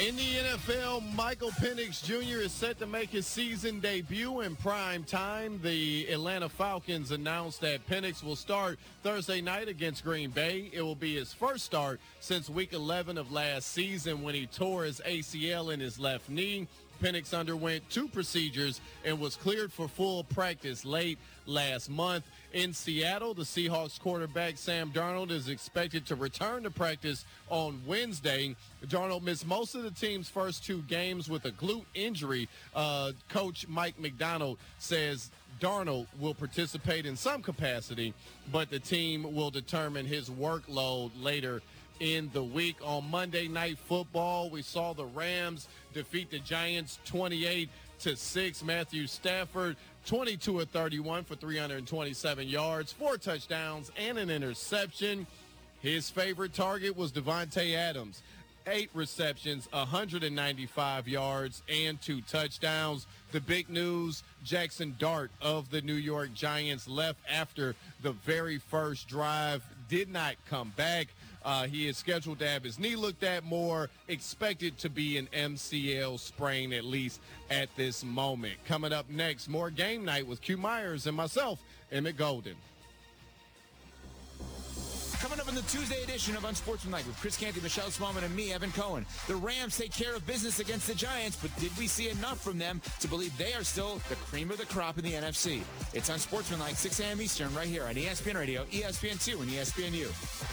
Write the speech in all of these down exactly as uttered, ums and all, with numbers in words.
In the N F L, Michael Penix Junior is set to make his season debut in prime time. The Atlanta Falcons announced that Penix will start Thursday night against Green Bay. It will be his first start since week eleven of last season when he tore his A C L in his left knee. Penix underwent two procedures and was cleared for full practice late last month. In Seattle, the Seahawks quarterback Sam Darnold is expected to return to practice on Wednesday. Darnold missed most of the team's first two games with a glute injury. Uh, Coach Mike McDonald says Darnold will participate in some capacity, but the team will determine his workload later in the week. On Monday Night Football, we saw the Rams defeat the Giants twenty-eight to six. Matthew Stafford, twenty-two of thirty-one for three hundred twenty-seven yards, four touchdowns, and an interception. His favorite target was Davante Adams, eight receptions, one hundred ninety-five yards, and two touchdowns. The big news, Jackson Dart of the New York Giants left after the very first drive, did not come back. Uh, he is scheduled to have his knee looked at more, expected to be an M C L sprain at least at this moment. Coming up next, more Game Night with Q Myers and myself, Emmett Golden. Coming up in the Tuesday edition of Unsportsmanlike with Chris Canty, Michelle Smallman, and me, Evan Cohen. The Rams take care of business against the Giants, but did we see enough from them to believe they are still the cream of the crop in the N F C? It's Unsportsmanlike, six a.m. Eastern, right here on E S P N Radio, E S P N two, and E S P N U.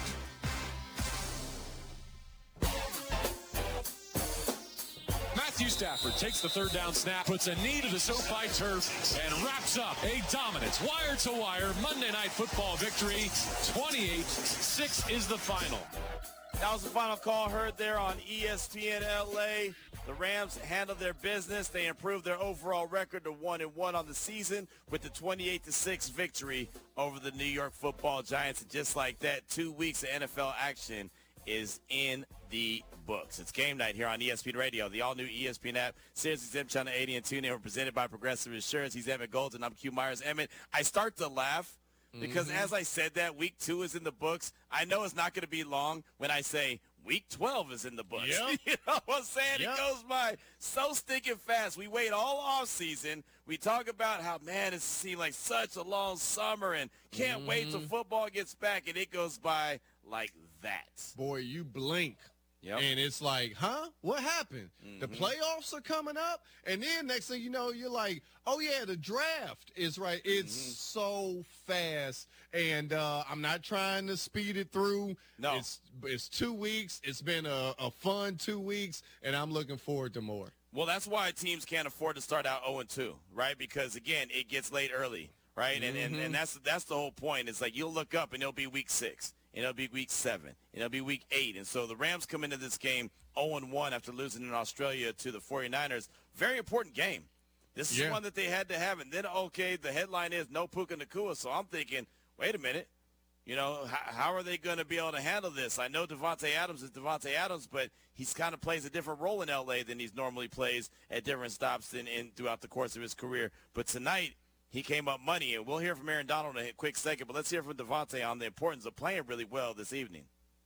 Matthew Stafford takes the third down snap, puts a knee to the SoFi turf, and wraps up a dominant wire-to-wire Monday Night Football victory. twenty-eight six is the final. That was the final call heard there on E S P N L A. The Rams handled their business. They improved their overall record to one and one on the season with the twenty-eight to six victory over the New York Football Giants. And just like that, two weeks of N F L action is in the books. It's Game Night here on E S P N Radio, the all-new E S P N app, Sirius X M Channel eighty and TuneIn. We're presented by Progressive Insurance. He's Emmett Golden. I'm Q Myers. Emmett, I start to laugh because mm-hmm. as I said that, week two is in the books. I know it's not going to be long when I say week twelve is in the books. Yep. You know what I'm saying? Yep. It goes by so stinking fast. We wait all off season. We talk about how, man, it seemed like such a long summer and can't mm-hmm. wait till football gets back, and it goes by like that. Boy, you blink. Yep. And it's like, huh? What happened? Mm-hmm. The playoffs are coming up? And then next thing you know, you're like, oh, yeah, the draft is right. It's mm-hmm. so fast. And uh, I'm not trying to speed it through. No. It's, it's two weeks. It's been a, a fun two weeks, and I'm looking forward to more. Well, that's why teams can't afford to start out oh and two, right? Because, again, it gets late early, right? Mm-hmm. And, and and that's that's the whole point. It's like you'll look up, and it'll be week six. And it'll be week seven. And it'll be week eight. And so the Rams come into this game oh and one after losing in Australia to the 49ers. Very important game. This is yeah. one that they had to have. And then, okay, the headline is no Puka Nacua. So I'm thinking, wait a minute. You know, how, how are they going to be able to handle this? I know Davante Adams is Davante Adams, but he's kind of plays a different role in L A than he normally plays at different stops in, in throughout the course of his career. But tonight, he came up money, and we'll hear from Aaron Donald in a quick second, but let's hear from Davante on the importance of playing really well this evening.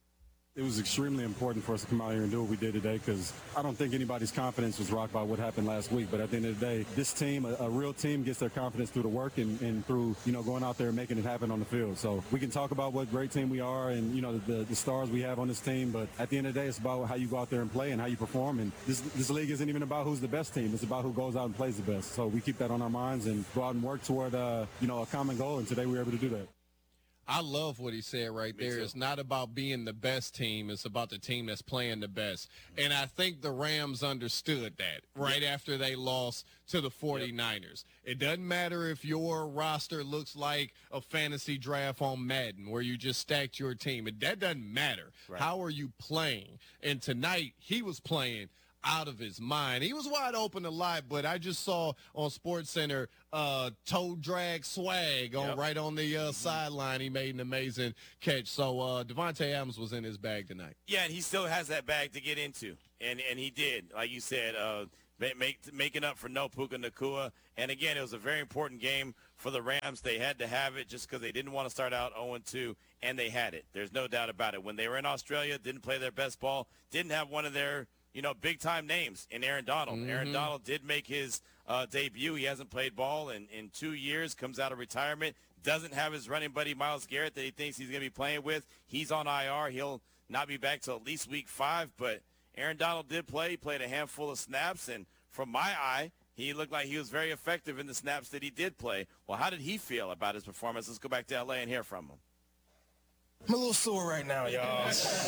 It was extremely important for us to come out here and do what we did today because I don't think anybody's confidence was rocked by what happened last week. But at the end of the day, this team, a, a real team, gets their confidence through the work and, and through, you know, going out there and making it happen on the field. So we can talk about what great team we are and, you know, the, the stars we have on this team. But at the end of the day, it's about how you go out there and play and how you perform. And this, this league isn't even about who's the best team. It's about who goes out and plays the best. So we keep that on our minds and go out and work toward, uh, you know, a common goal. And today we were able to do that. I love what he said right there. It's not about being the best team. It's about the team that's playing the best. And I think the Rams understood that right yep. after they lost to the 49ers. Yep. It doesn't matter if your roster looks like a fantasy draft on Madden where you just stacked your team. That doesn't matter. Right. How are you playing? And tonight he was playing out of his mind. He was wide open a lot, but I just saw on SportsCenter uh, toe drag swag on yep. right on the uh, mm-hmm. sideline. He made an amazing catch. So uh, Davante Adams was in his bag tonight. Yeah, and he still has that bag to get into, and and he did, like you said, uh, make, making up for no Puka Nacua. And again, it was a very important game for the Rams. They had to have it just because they didn't want to start out oh and two, and they had it. There's no doubt about it. When they were in Australia, didn't play their best ball, didn't have one of their you know, big-time names in Aaron Donald. Mm-hmm. Aaron Donald did make his uh, debut. He hasn't played ball in, in two years, comes out of retirement, doesn't have his running buddy Myles Garrett that he thinks he's going to be playing with. He's on I R. He'll not be back till at least week five, but Aaron Donald did play. He played a handful of snaps, and from my eye, he looked like he was very effective in the snaps that he did play. Well, how did he feel about his performance? Let's go back to L A and hear from him. I'm a little sore right now, y'all.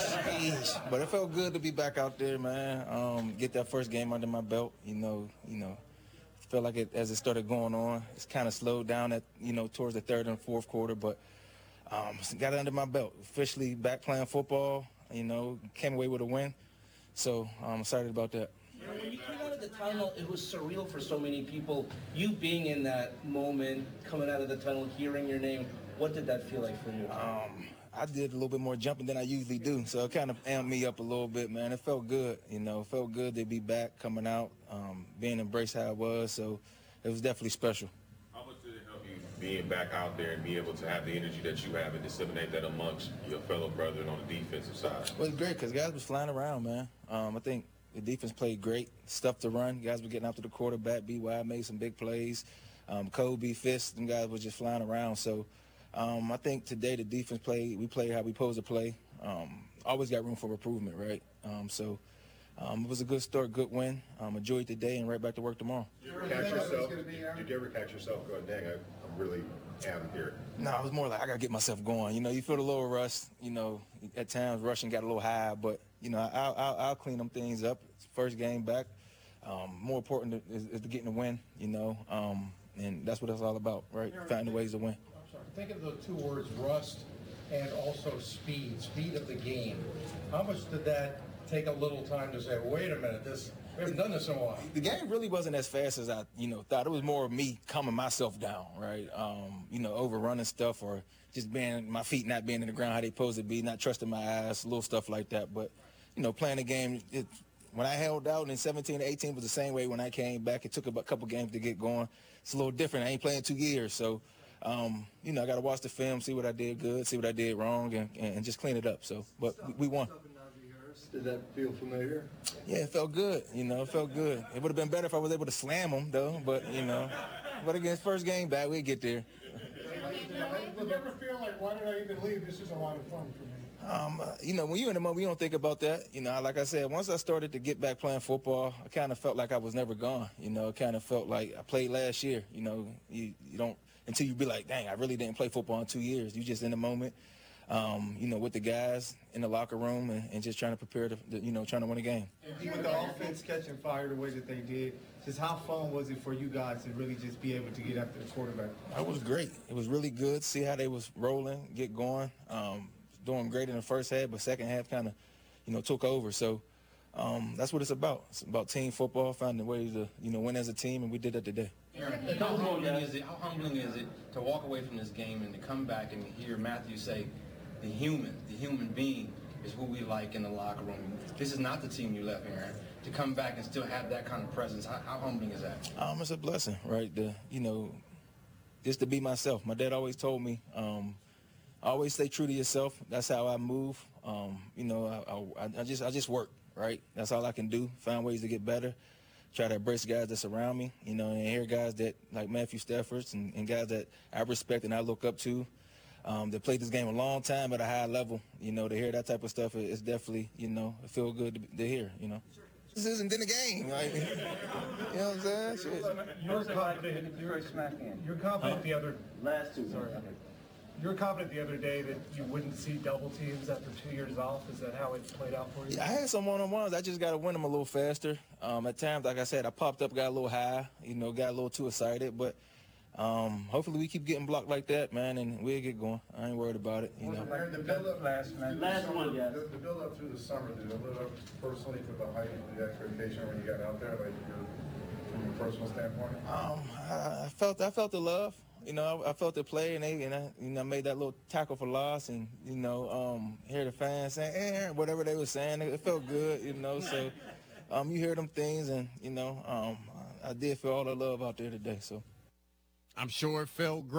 But it felt good to be back out there, man. Um, get that first game under my belt. You know, you know, felt like it as it started going on. It's kind of slowed down at you know towards the third and fourth quarter, but um, got it under my belt. Officially back playing football. You know, came away with a win. So I'm excited about that. When you came out of the tunnel, it was surreal for so many people. You being in that moment, coming out of the tunnel, hearing your name, what did that feel like for you? Um, I did a little bit more jumping than I usually do, so it kind of amped me up a little bit, man. It felt good, you know. It felt good to be back, coming out, um, being embraced how it was, so it was definitely special. How much did it help you being back out there and be able to have the energy that you have and disseminate that amongst your fellow brethren on the defensive side? Well, it's great because guys was flying around, man. Um, I think the defense played great, stuff to run. Guys were getting after the quarterback. B Y made some big plays. Um, Kobe, Fist, them guys were just flying around, so Um, I think today the defense played, we played how we supposed to play. Um, always got room for improvement, right? Um, so um, it was a good start, good win. Um, enjoyed the day and right back to work tomorrow. Did you ever catch yourself, did you ever catch yourself going, dang, I, I'm really am here? No, it was more like I got to get myself going. You know, you feel a little rust. You know, at times rushing got a little high, but, you know, I'll, I'll, I'll clean them things up. It's first game back. Um, more important is, is to getting the win, you know, um, and that's what it's all about, right? Finding ways to win. Think of the two words, rust and also speed, speed of the game. How much did that take a little time to say, wait a minute, this we haven't done this in a while? The game really wasn't as fast as I, you know, thought. It was more of me calming myself down, right? Um, you know, overrunning stuff or just being, my feet not being in the ground how they supposed to be, not trusting my eyes, little stuff like that. But, you know, playing the game, it, when I held out in seventeen to eighteen was the same way when I came back. It took a couple games to get going. It's a little different. I ain't playing two years, so. Um, you know, I got to watch the film, see what I did good, see what I did wrong, and, and just clean it up. So, but we, we won. Did that feel familiar? Yeah, it felt good. You know, it felt good. It would have been better if I was able to slam them, though. But, you know, but against first game back, we'd get there. Did you ever feel like, why did I even leave? This is a lot of fun for me. Um, uh, you know, when you're in the moment, you don't think about that. You know, like I said, once I started to get back playing football, I kind of felt like I was never gone. You know, it kind of felt like I played last year. You know, you, you don't, until you be like, dang, I really didn't play football in two years. You just in the moment, um, you know, with the guys in the locker room and, and just trying to prepare to, you know, trying to win a game. And with the offense catching fire the way that they did, just how fun was it for you guys to really just be able to get after the quarterback? It was great. It was really good. See how they was rolling, get going. Um, doing great in the first half, but second half kind of, you know, took over. So um, that's what it's about. It's about team football, finding ways to, you know, win as a team, and we did that today. Aaron, how humbling is it? How humbling is it to walk away from this game and to come back and hear Matthew say, "The human, the human being, is who we like in the locker room. This is not the team you left, Aaron." To come back and still have that kind of presence, how, how humbling is that? Um, it's a blessing, right? The, you know, just to be myself. My dad always told me, um, always stay true to yourself. That's how I move. Um, you know, I, I, I just I just work, right? That's all I can do. Find ways to get better. Try to embrace guys that surround me, you know, and hear guys that like Matthew Stafford and, and guys that I respect and I look up to, um, that played this game a long time at a high level. You know, to hear that type of stuff is definitely, you know, it feel good to, to hear, you know. This isn't in the game, right? You know what I'm saying? Shit. You're confident. You're, you're confident the other Last two. Sorry. You're confident the other day that you wouldn't see double teams after two years off. Is that how it played out for you? Yeah, I had some one-on-ones. I just got to win them a little faster. Um, at times, like I said, I popped up, got a little high, you know, got a little too excited. But um, hopefully we keep getting blocked like that, man, and we'll get going. I ain't worried about it, you know. The build-up last night. Last one, yeah. The, the build-up through the summer, did it live up personally to the height of the expectation when you got out there, like from a personal standpoint? Um, I, I felt I felt the love. You know, I, I felt the play, and they, and I, you know, made that little tackle for loss, and you know, um, hear the fans saying, "Eh," whatever they were saying, it felt good, you know. So, um, you hear them things, and you know, um, I did feel all the love out there today. So, I'm sure it felt great.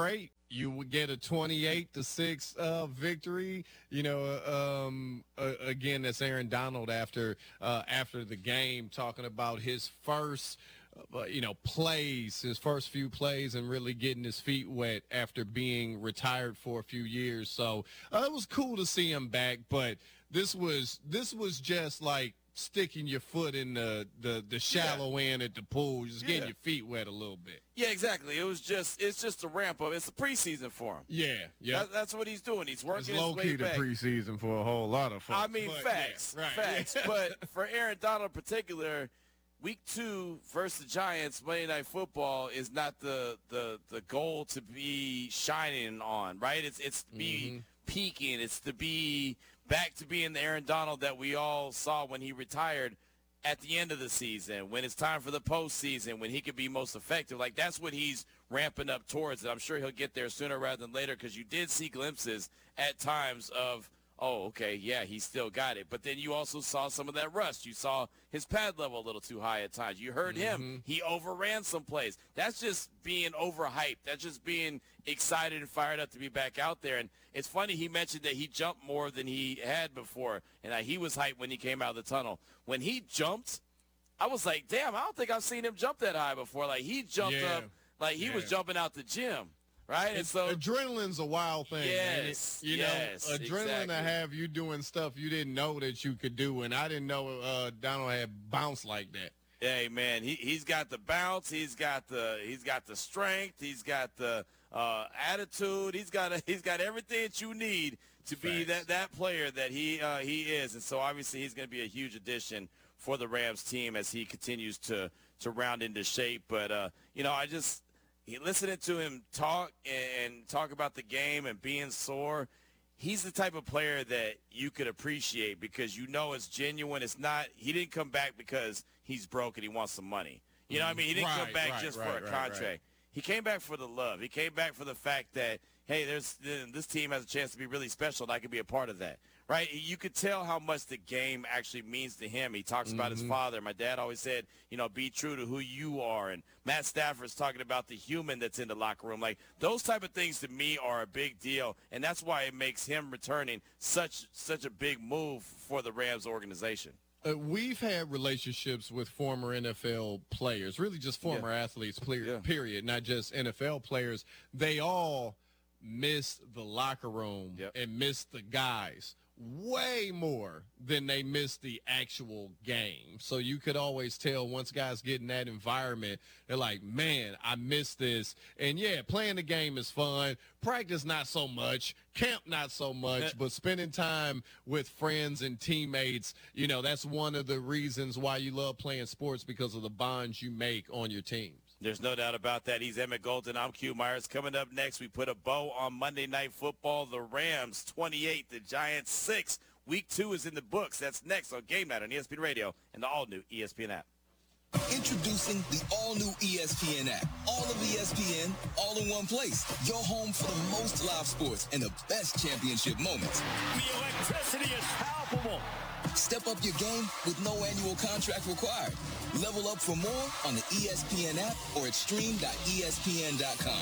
you would get a twenty-eight to six uh, victory. You know, um, uh, again, that's Aaron Donald after uh, after the game talking about his first, uh, you know, plays, his first few plays, and really getting his feet wet after being retired for a few years. So uh, it was cool to see him back. But this was this was just like sticking your foot in the, the, the shallow yeah. end at the pool, just getting yeah. your feet wet a little bit. Yeah, exactly. It was just it's just a ramp up. It's a preseason for him. Yeah, yeah. That, that's what he's doing. He's working it's his way low-key back. the preseason for a whole lot of folks. I mean, but, facts, yeah, right. facts. But for Aaron Donald in particular, week two versus the Giants, Monday Night Football is not the the, the goal to be shining on, right? It's it's to be mm-hmm. peaking. It's to be back to being the Aaron Donald that we all saw when he retired at the end of the season, when it's time for the postseason, when he could be most effective. Like, that's what he's ramping up towards. And I'm sure he'll get there sooner rather than later, because you did see glimpses at times of, oh, okay, yeah, he still got it. But then you also saw some of that rust. You saw his pad level a little too high at times. You heard mm-hmm. him. He overran some plays. That's just being overhyped. That's just being excited and fired up to be back out there. And it's funny, he mentioned that he jumped more than he had before, and uh, he was hyped when he came out of the tunnel. When he jumped, I was like, damn, I don't think I've seen him jump that high before. Like, he jumped yeah. up like he yeah. was jumping out the gym. Right, and it's, so adrenaline's a wild thing. Yes, man. It, you yes, know, adrenaline exactly. to have you doing stuff you didn't know that you could do, and I didn't know uh, Donald had bounce like that. Hey man, he he's got the bounce, he's got the he's got the strength, he's got the uh, attitude, he's got a, he's got everything that you need to Facts. be that that player that he uh, he is, and so obviously he's going to be a huge addition for the Rams team as he continues to to round into shape. But uh, you know, I just. He, listening to him talk and talk about the game and being sore, he's the type of player that you could appreciate because you know it's genuine. It's not – he didn't come back because he's broke and he wants some money. You know what I mean? He didn't right, come back right, just right, for a right, contract. Right. He came back for the love. He came back for the fact that, hey, there's this team has a chance to be really special and I can be a part of that. Right? You could tell how much the game actually means to him. He talks mm-hmm. about his father. My dad always said, you know, be true to who you are. And Matt Stafford's talking about the human that's in the locker room. Like, those type of things to me are a big deal. And that's why it makes him returning such such a big move for the Rams organization. Uh, we've had relationships with former N F L players, really just former yeah. athletes, period, yeah. period, not just N F L players. They all miss the locker room yep. and miss the guys way more than they miss the actual game. So you could always tell once guys get in that environment, they're like, man, I miss this. And yeah, playing the game is fun. Practice not so much. Camp not so much. But spending time with friends and teammates, you know, that's one of the reasons why you love playing sports, because of the bonds you make on your teams. There's no doubt about that. He's Emmett Golden. I'm Q Myers. Coming up next, we put a bow on Monday Night Football. The Rams twenty-eight, the Giants six. Week two is in the books. That's next on Game Night on E S P N Radio and the all-new E S P N app. Introducing the all-new E S P N app. All of E S P N, all in one place. Your home for the most live sports and the best championship moments. The electricity is palpable. Step up your game with no annual contract required. Level up for more on the E S P N app or at stream dot E S P N dot com.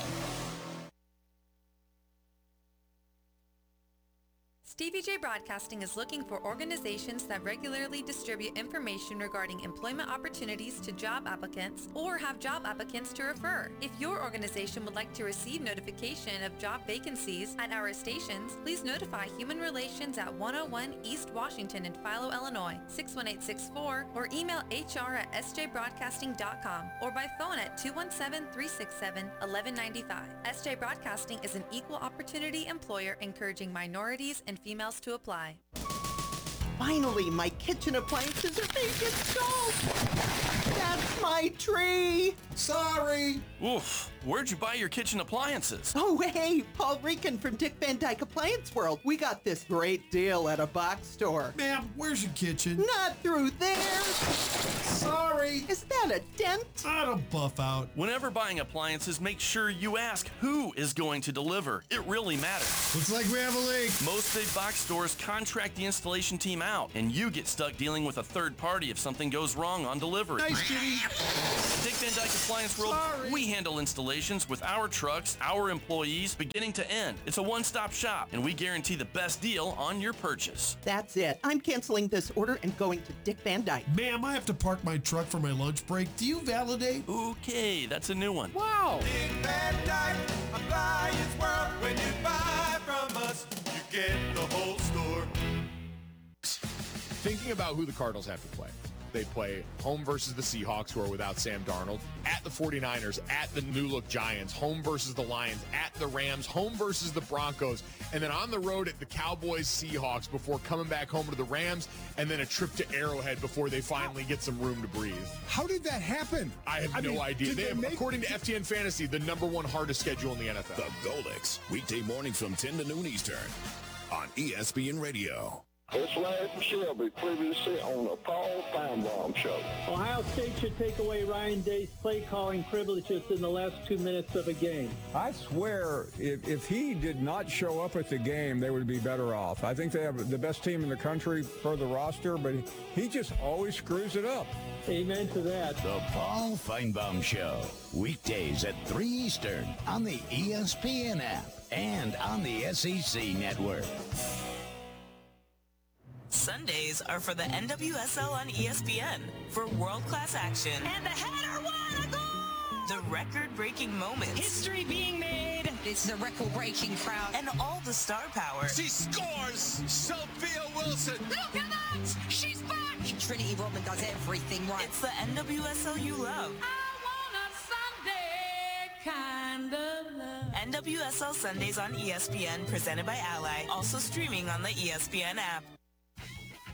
Stevie J Broadcasting is looking for organizations that regularly distribute information regarding employment opportunities to job applicants or have job applicants to refer. If your organization would like to receive notification of job vacancies at our stations, please notify Human Relations at one oh one East Washington in Philo, Illinois, six one eight six four, or email H R at S J broadcasting dot com or by phone at two one seven, three six seven, one one nine five. S J Broadcasting is an equal opportunity employer encouraging minorities and females to apply. Finally, my kitchen appliances are being installed. That's my tree. Sorry. Oof. Where'd you buy your kitchen appliances? Oh, hey, Paul Rican from Dick Van Dyke Appliance World. We got this great deal at a box store. Ma'am, where's your kitchen? Not through there. Sorry. Is that a dent? Not a buff out. Whenever buying appliances, make sure you ask who is going to deliver. It really matters. Looks like we have a leak. Most big box stores contract the installation team out, and you get stuck dealing with a third party if something goes wrong on delivery. Nice, Jimmy. Dick Van Dyke Appliance World, Sorry. we handle installations with our trucks, our employees, beginning to end. It's a one-stop shop, and we guarantee the best deal on your purchase. That's it. I'm canceling this order and going to Dick Van Dyke. Ma'am, I have to park my truck for my lunch break. Do you validate? Okay, that's a new one. Wow. Dick Van Dyke Appliance World. When you buy from us, you get the whole store. Thinking about who the Cardinals have to play. They play home versus the Seahawks, who are without Sam Darnold, at the 49ers, at the new-look Giants, home versus the Lions, at the Rams, home versus the Broncos, and then on the road at the Cowboys, Seahawks, before coming back home to the Rams, and then a trip to Arrowhead before they finally get some room to breathe. How did that happen? I have I no mean, idea. did They they have, make- according to F T N Fantasy, the number one hardest schedule in the N F L. The Golix, weekday mornings from ten to noon Eastern on E S P N Radio. It's Larry Shelby, previously on the Paul Feinbaum Show. Ohio State should take away Ryan Day's play-calling privileges in the last two minutes of a game. I swear, if, if he did not show up at the game, they would be better off. I think they have the best team in the country for the roster, but he just always screws it up. Amen to that. The Paul Feinbaum Show, weekdays at three Eastern on the E S P N app and on the S E C network. Sundays are for the N W S L on E S P N for world-class action. And the header won a goal! The record-breaking moments. History being made. This is a record-breaking crowd. And all the star power. She scores! Sophia Wilson! Look at that! She's back! Trinity Rodman does everything right. It's the N W S L you love. Kind of love. N W S L Sundays on E S P N, presented by Ally. Also streaming on the E S P N app.